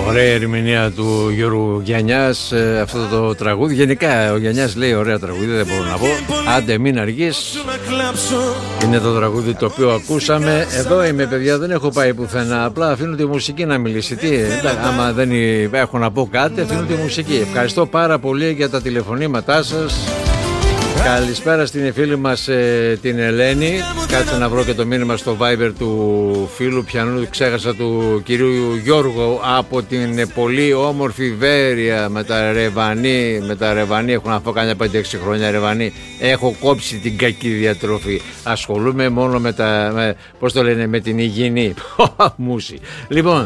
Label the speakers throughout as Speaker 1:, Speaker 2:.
Speaker 1: Ωραία ερμηνεία του Γιώργου Γιαννιάς αυτό το τραγούδι. Γενικά ο Γιαννιάς λέει ωραία τραγούδι, δεν μπορώ να πω. Άντε μην αργείς. Είναι το τραγούδι το οποίο ακούσαμε. Εδώ είμαι παιδιά, δεν έχω πάει πουθενά. Απλά αφήνω τη μουσική να μιλήσει. Τι, άμα δεν έχω να πω κάτι, αφήνω τη μουσική. Ευχαριστώ πάρα πολύ για τα τηλεφωνήματά σας. Καλησπέρα στην φίλη μας την Ελένη. Κάτσε να βρω και το μήνυμα στο Viber του φίλου πιανού, ξέχασα, του κυρίου Γιώργου από την πολύ όμορφη Βέρεια με τα Ρεβανί. Έχω να φω κανένα 5-6 χρόνια Ρεβανί. Έχω κόψει την κακή διατροφή. Ασχολούμαι μόνο με πώς το λένε, με την υγιεινή. Μούση. Λοιπόν,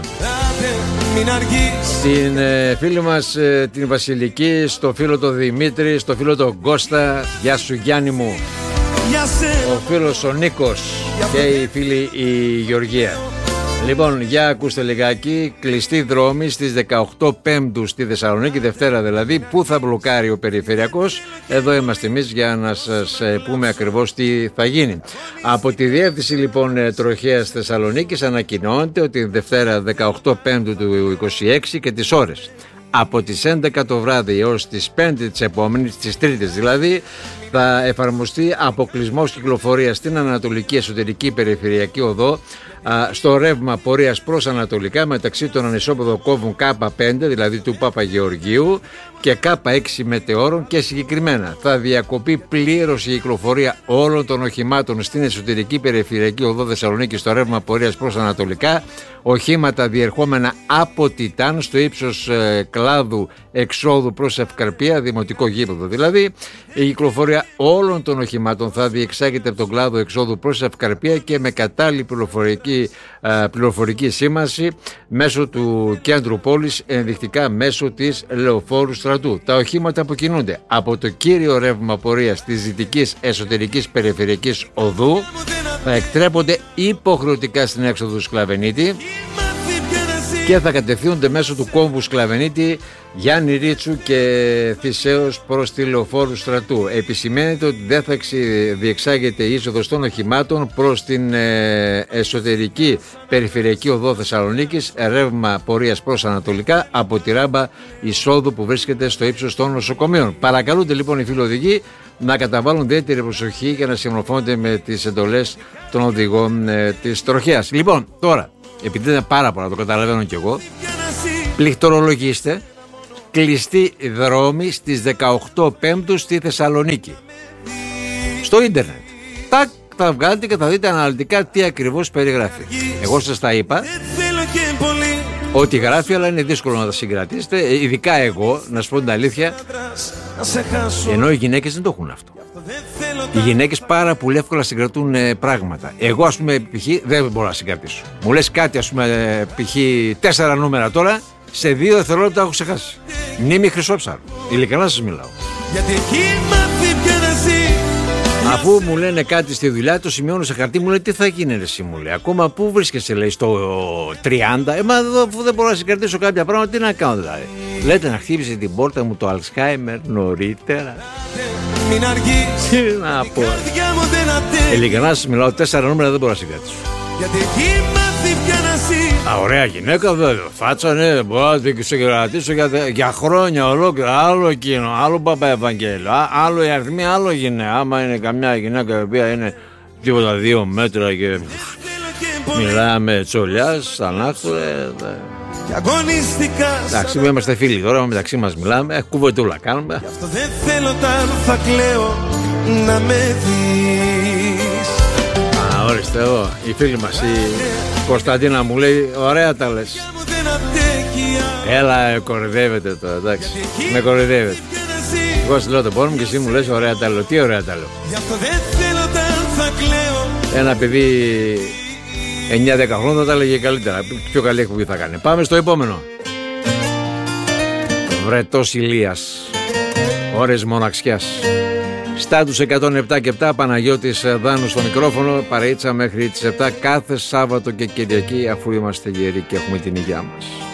Speaker 1: στην φίλη μας την Βασιλική, στο φίλο τον Δημήτρη, στο φίλο τον Κώστα, γεια σου Γιάννη μου, ο φίλος ο Νίκος και η φίλη η Γεωργία. Λοιπόν, για ακούστε λιγάκι, κλειστή δρόμη στις 18 Πέμπτου στη Θεσσαλονίκη, Δευτέρα δηλαδή, που θα μπλοκάρει ο περιφερειακός. Εδώ είμαστε εμείς για να σας πούμε ακριβώς τι θα γίνει. Από τη διεύθυνση λοιπόν τροχέας Θεσσαλονίκης ανακοινώνεται ότι Δευτέρα 18 Πέμπτου του 26 και τις ώρες από τις 11 το βράδυ έως τις 5 της επόμενης, τις Τρίτες δηλαδή, θα εφαρμοστεί αποκλεισμός κυκλοφορίας στην Ανατολική Εσωτερική Περιφερειακή Οδό στο ρεύμα πορείας προς Ανατολικά μεταξύ των ανισόποδων κόμβων K5, δηλαδή του Παπαγεωργίου, και K6 μετεώρων, και συγκεκριμένα θα διακοπεί πλήρως η κυκλοφορία όλων των οχημάτων στην Εσωτερική Περιφερειακή Οδό Θεσσαλονίκη στο ρεύμα πορείας προς Ανατολικά. Οχήματα διερχόμενα από Τιτάν στο ύψος κλάδου εξόδου προς Ευκαρπία, δημοτικό γήπεδο δηλαδή. Η κυκλοφορία όλων των οχημάτων θα διεξάγεται από τον κλάδο εξόδου προς Ευκαρπία και με κατάλληλη πληροφορική σήμανση μέσω του κέντρου πόλης, ενδεικτικά μέσω της Λεωφόρου Στρατού. Τα οχήματα που κινούνται από το κύριο ρεύμα πορείας της Δυτικής Εσωτερικής Περιφερειακής Οδού θα εκτρέπονται υποχρεωτικά στην έξοδο Σκλαβενίτη και θα κατευθύνονται μέσω του κόμβου Σκλαβενίτη, Γιάννη Ρίτσου και Θησέως προς τη Λεωφόρου Στρατού. Επισημαίνεται ότι δεν θα διεξάγεται η είσοδος των οχημάτων προς την Εσωτερική Περιφερειακή Οδό Θεσσαλονίκης, ρεύμα πορείας προς Ανατολικά από τη ράμπα εισόδου που βρίσκεται στο ύψος των νοσοκομείων. Παρακαλούνται λοιπόν οι φιλοδηγοί να καταβάλουν ιδιαίτερη προσοχή και να συμμορφώνονται με τις εντολές των οδηγών της τροχέας. Λοιπόν, τώρα, επειδή είναι πάρα πολλά, το καταλαβαίνω κι εγώ, πληκτρολογήστε κλειστή δρόμη στις 18 Πέμπτου στη Θεσσαλονίκη στο ίντερνετ. Τάκ, θα βγάλετε και θα δείτε αναλυτικά τι ακριβώς περιγράφει. Εγώ σας τα είπα ότι γράφει, αλλά είναι δύσκολο να τα συγκρατήσετε, ειδικά εγώ, να σου πω την αλήθεια, ενώ οι γυναίκες δεν το έχουν αυτό. Οι γυναίκες πάρα πολύ εύκολα συγκρατούν πράγματα. Εγώ, ας πούμε, π.χ. δεν μπορώ να συγκρατήσω. Μου λες κάτι, ας πούμε, π.χ. 4 νούμερα τώρα, σε 2 δευτερόλεπτα έχω ξεχάσει. Μνήμη Χρυσόψαρου. Ειλικρινά σας μιλάω. Αφού μου λένε κάτι στη δουλειά, το σημειώνω σε χαρτί, μου λέει τι θα γίνει ρε εσύ, μου λέει. Ακόμα πού βρίσκεσαι, λέει, στο 30. Μα εδώ, αφού δεν μπορώ να συγκρατήσω κάποια πράγματα, τι να κάνω δηλαδή. Λέτε να χτύπησε την πόρτα μου το Αλσχάιμερ νωρίτερα. Τι να πω. Ειλικρινά σας μιλάω, 4 νούμερα δεν μπορώ να συγκρατήσω. Ωραία γυναίκα βέβαια, φάτσα, ναι, μπορώ να την συγκρατήσω για χρόνια ολόκληρα. Άλλο εκείνο, άλλο Παπα Ευαγγέλιο, άλλο η αριθμή, άλλο γυναίκα. Άμα είναι καμιά γυναίκα η οποία είναι τίποτα 2 μέτρα και μιλάμε τσολιάς, ανάκτορε. Εντάξει, είμαστε φίλοι τώρα, μεταξύ μας μιλάμε, κουβεντούλα κάνουμε. Γι' αυτό δεν θέλω θα κλαίω να με δεις. Ορίστε εδώ, η φίλη μας η Κωνσταντίνα μου λέει ωραία τα λες. Έλα, κορυδεύετε τώρα, εντάξει, με κορυδεύετε. Εγώ σου λέω το πόνο μου και εσύ μου λες ωραία τα λέω. Τι ωραία τα λέω. Ένα παιδί 9-10 χρόνια θα τα λέγε καλύτερα. Πιο καλή εκπομπή θα κάνει. Πάμε στο επόμενο. Βρετός Ηλίας, ώρες μοναξιάς. Στάτους 107 και 7, Παναγιώτης Δάνου στο μικρόφωνο. Παρείτσα μέχρι τις 7 κάθε Σάββατο και Κυριακή, αφού είμαστε γεροί και έχουμε την υγειά μας.